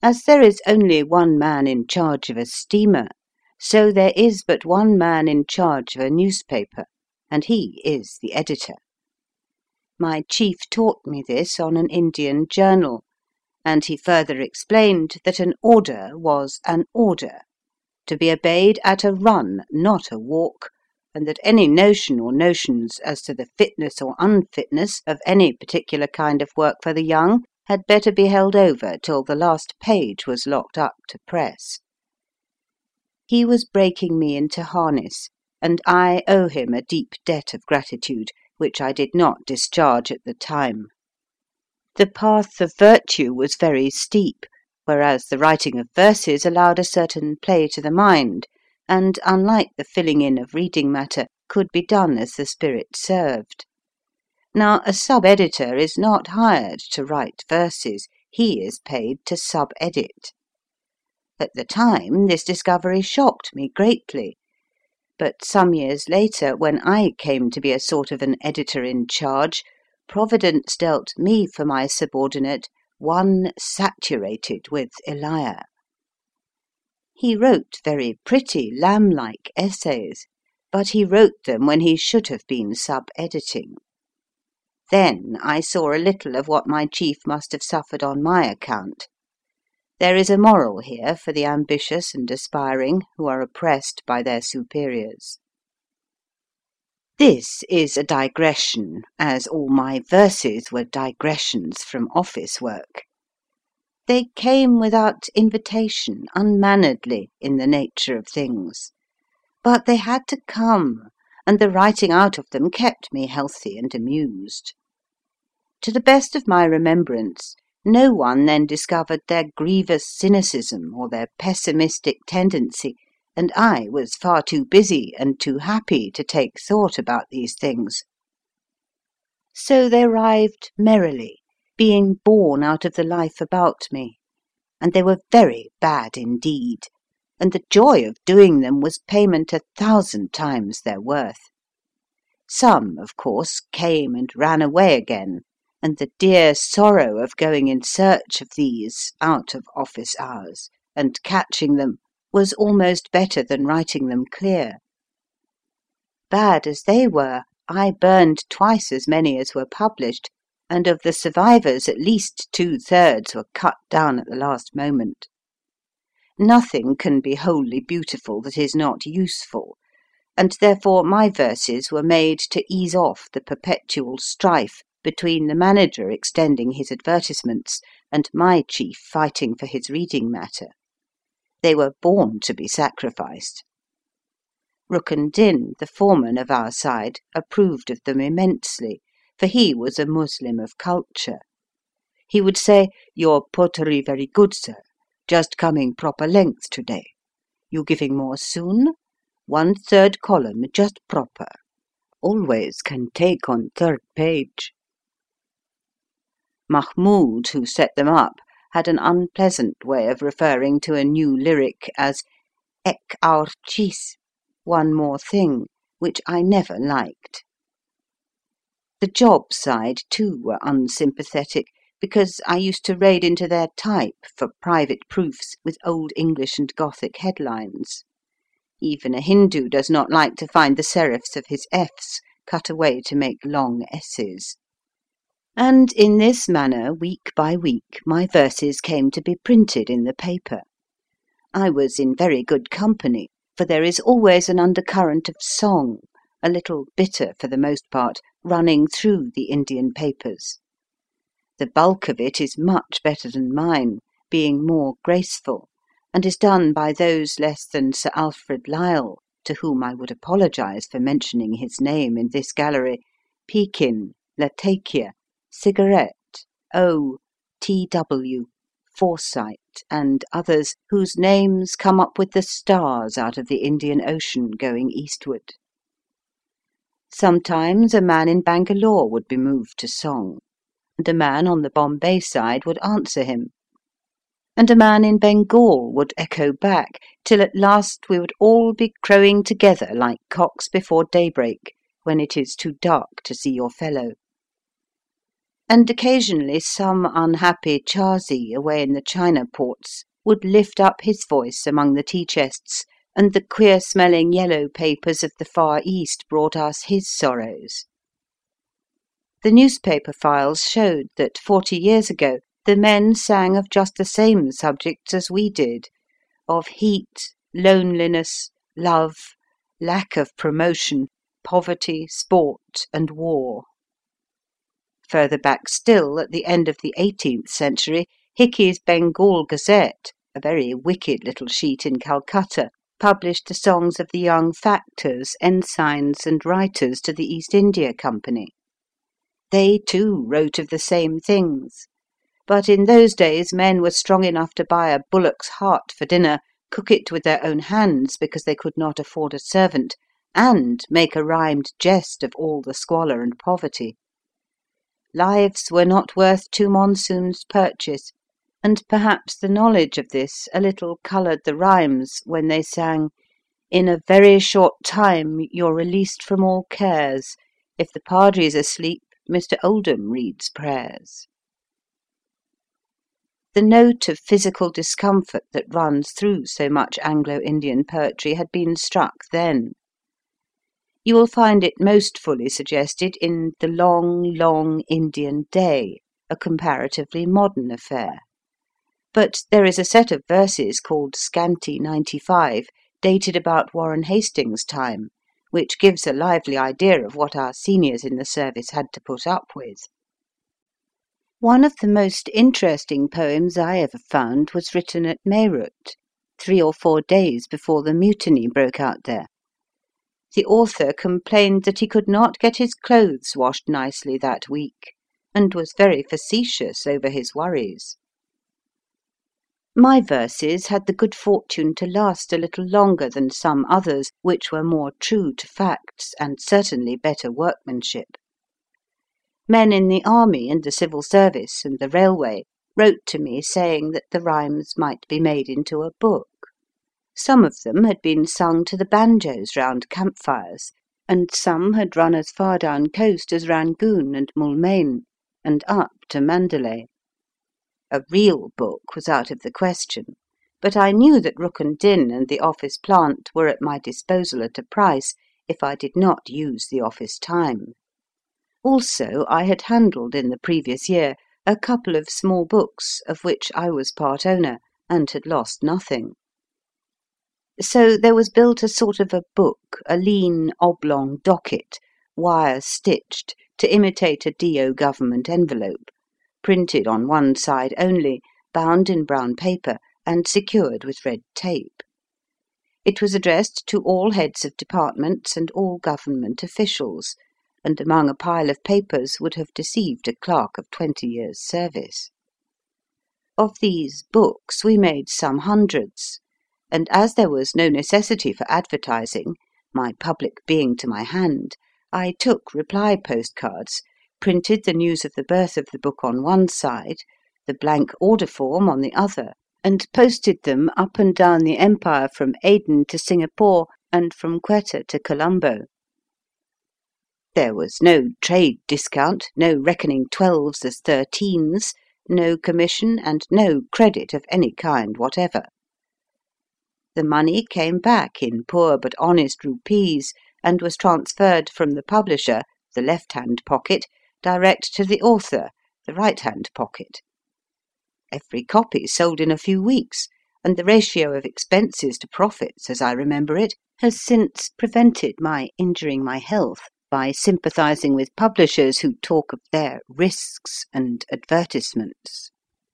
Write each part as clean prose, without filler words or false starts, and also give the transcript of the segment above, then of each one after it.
As there is only one man in charge of a steamer, so there is but one man in charge of a newspaper, and he is the editor. My chief taught me this on an Indian journal, and he further explained that an order was an order, to be obeyed at a run, not a walk, and that any notion or notions as to the fitness or unfitness of any particular kind of work for the young had better be held over till the last page was locked up to press. He was breaking me into harness, and I owe him a deep debt of gratitude, which I did not discharge at the time. The path of virtue was very steep, whereas the writing of verses allowed a certain play to the mind, and, unlike the filling in of reading matter, could be done as the spirit served. Now, a sub-editor is not hired to write verses, he is paid to sub-edit. At the time, this discovery shocked me greatly, but some years later, when I came to be a sort of an editor in charge, Providence dealt me for my subordinate one saturated with Elia. He wrote very pretty, lamb-like essays, but he wrote them when he should have been sub-editing. Then I saw a little of what my chief must have suffered on my account. There is a moral here for the ambitious and aspiring who are oppressed by their superiors. This is a digression, as all my verses were digressions from office work. They came without invitation, unmanneredly, in the nature of things. But they had to come, and the writing out of them kept me healthy and amused. To the best of my remembrance, no one then discovered their grievous cynicism or their pessimistic tendency, and I was far too busy and too happy to take thought about these things. So they arrived merrily, being born out of the life about me, and they were very bad indeed, and the joy of doing them was payment 1,000 times their worth. Some, of course, came and ran away again, and the dear sorrow of going in search of these out of office hours, and catching them, was almost better than writing them clear. Bad as they were, I burned twice as many as were published, and of the survivors at least 2/3 were cut down at the last moment. Nothing can be wholly beautiful that is not useful, and therefore my verses were made to ease off the perpetual strife between the manager extending his advertisements and my chief fighting for his reading matter. They were born to be sacrificed. Rukn Din, the foreman of our side, approved of them immensely, for he was a Muslim of culture. He would say, "Your pottery very good, sir. Just coming proper length today. You giving more soon? 1/3 column, just proper. Always can take on 3rd page." Mahmoud, who set them up, had an unpleasant way of referring to a new lyric as "ek aur cheez," one more thing, which I never liked. The job side, too, were unsympathetic, because I used to raid into their type for private proofs with Old English and Gothic headlines. Even a Hindu does not like to find the serifs of his Fs cut away to make long S's. And in this manner, week by week, my verses came to be printed in the paper. I was in very good company, for there is always an undercurrent of song, a little bitter for the most part, running through the Indian papers. The bulk of it is much better than mine, being more graceful, and is done by those less than Sir Alfred Lyall, to whom I would apologise for mentioning his name in this gallery, Pekin, Latakia, Cigarette, O, T.W., Foresight, and others whose names come up with the stars out of the Indian Ocean going eastward. Sometimes a man in Bangalore would be moved to song, and a man on the Bombay side would answer him, and a man in Bengal would echo back, till at last we would all be crowing together like cocks before daybreak, when it is too dark to see your fellow. and occasionally some unhappy Chazi away in the China ports would lift up his voice among the tea chests, and the queer-smelling yellow papers of the Far East brought us his sorrows. The newspaper files showed that 40 years ago the men sang of just the same subjects as we did, of heat, loneliness, love, lack of promotion, poverty, sport, and war. Further back still, at the end of the 18th century, Hickey's Bengal Gazette, a very wicked little sheet in Calcutta, published the songs of the young factors, ensigns, and writers to the East India Company. They, too, wrote of the same things. But in those days men were strong enough to buy a bullock's heart for dinner, cook it with their own hands because they could not afford a servant, and make a rhymed jest of all the squalor and poverty. Lives were not worth 2 monsoons' purchase, and perhaps the knowledge of this a little coloured the rhymes when they sang, "In a very short time you're released from all cares. If the Padri's asleep, Mr. Oldham reads prayers." The note of physical discomfort that runs through so much Anglo-Indian poetry had been struck then. You will find it most fully suggested in The Long, Long Indian Day, a comparatively modern affair. But there is a set of verses called Scanty 95, dated about Warren Hastings' time, which gives a lively idea of what our seniors in the service had to put up with. One of the most interesting poems I ever found was written at Meerut, 3 or 4 days before the mutiny broke out there. The author complained that he could not get his clothes washed nicely that week, and was very facetious over his worries. My verses had the good fortune to last a little longer than some others which were more true to facts and certainly better workmanship. Men in the army and the civil service and the railway wrote to me saying that the rhymes might be made into a book. Some of them had been sung to the banjos round campfires, and some had run as far down coast as Rangoon and Moulmein, and up to Mandalay. A real book was out of the question, but I knew that Rukn Din and the office plant were at my disposal at a price if I did not use the office time. Also, I had handled in the previous year a couple of small books of which I was part owner, and had lost nothing. So there was built a sort of a book, a lean oblong docket, wire stitched, to imitate a D.O. Government envelope, printed on one side only, bound in brown paper, and secured with red tape. It was addressed to all heads of departments and all Government officials, and among a pile of papers would have deceived a clerk of 20 years' service. Of these books we made some hundreds, and as there was no necessity for advertising, my public being to my hand, I took reply postcards, printed the news of the birth of the book on one side, the blank order form on the other, and posted them up and down the Empire from Aden to Singapore and from Quetta to Colombo. There was no trade discount, no reckoning 12s as 13s, no commission, and no credit of any kind whatever. The money came back in poor but honest rupees, and was transferred from the publisher, the left-hand pocket, direct to the author, the right-hand pocket. Every copy sold in a few weeks, and the ratio of expenses to profits, as I remember it, has since prevented my injuring my health by sympathizing with publishers who talk of their risks and advertisements.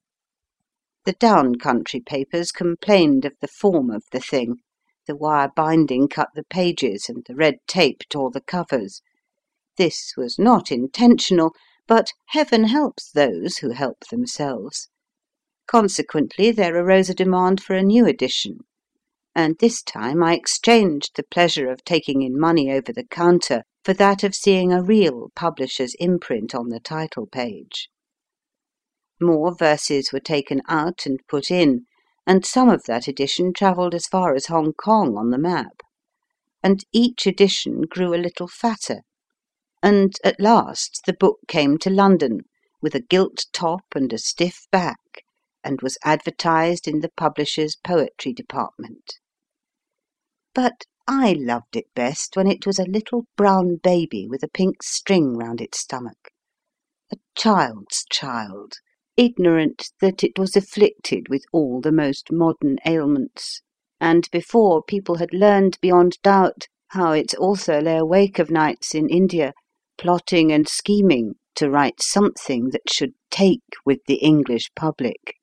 The down country papers complained of the form of the thing. The wire binding cut the pages, and the red tape tore the covers. This was not intentional, but heaven helps those who help themselves. Consequently, there arose a demand for a new edition, and this time I exchanged the pleasure of taking in money over the counter for that of seeing a real publisher's imprint on the title page. More verses were taken out and put in, and some of that edition travelled as far as Hong Kong on the map, and each edition grew a little fatter, and at last the book came to London, with a gilt top and a stiff back, and was advertised in the publishers' poetry department. But I loved it best when it was a little brown baby with a pink string round its stomach, a child's child, ignorant that it was afflicted with all the most modern ailments, and before people had learned beyond doubt how its author lay awake of nights in India, plotting and scheming to write something that should take with the English public.